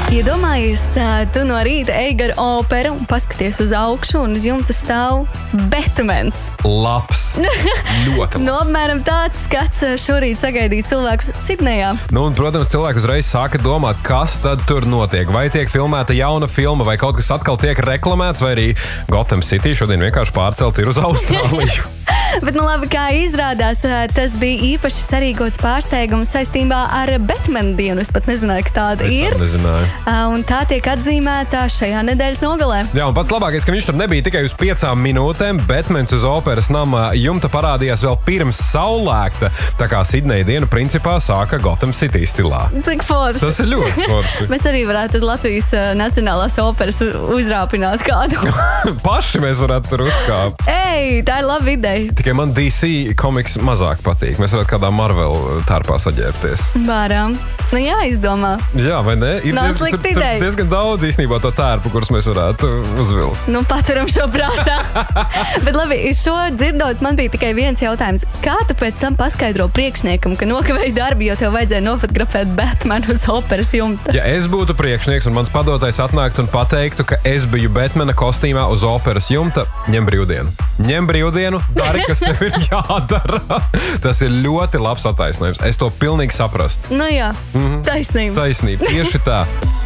Iedomājies, tu no rīta ej gar operu un paskaties uz augšu un uz jumta stāv Batmans. Labs. Ļoti labs. Nu, apmēram tāds skats šorīt sagaidīja cilvēkus Sidnejā. Nu, un, protams, cilvēki uzreiz sāka domāt, kas tad tur notiek. Vai tiek filmēta jauna filma, vai kaut kas atkal tiek reklamēts, vai arī Gotham City šodien vienkārši pārcelt ir uz Austrāliju. Bet, nu labi, kā izrādās, tas bija īpaši sarīkots pārsteigums saistībā ar Batman dienu. Es pat nezināju, ka tāda ir. Nezināju. Un tā tiek atzīmēta šajā nedēļas nogalē. Jā, un pats labākais, ka viņš tur nebija tikai uz 5 minūtēm. Batmans uz operas nama jumta parādījās vēl pirms saulēkta. Tā kā Sidneja diena principā sāka Gotham City stilā. Cik forši. Tas ir ļoti forši. Mēs arī varētu uz Latvijas Nacionālās operas uzrāpināt kādu. Paši mēs varētu tur uzkāpt. Ej, tā ir laba ideja. Tikai man DC komiks mazāk patīk. Mēs varētu kādā Marvel tērpā saģērbties. Varam. Nu jā, izdomā. Jā, vai ne? Ir Nav slikta ideja. diezgan daudz īstenībā to tērpu, kurus mēs varētu uzvilkt. Nu, paturam šo prātā. Bet labi, šo dzirdot, man bija tikai viens jautājums. Kā tu pēc tam paskaidro priekšniekam, ka nokavēji darbu, jo tev vajadzēja nofotografēt Batmanu uz operas jumta? Ja es būtu priekšnieks un mans padotais atnāktu un pateiktu, ka es biju Batmana kostīmā uz operas jumta, ņem brīvdienu. Ņem brīvdienu, dari, kas tev ir jādara. Tas ir ļoti labs attaisnojums. Es to pilnīgi saprastu. Nu jā, taisnība. Taisnība, tieši tā.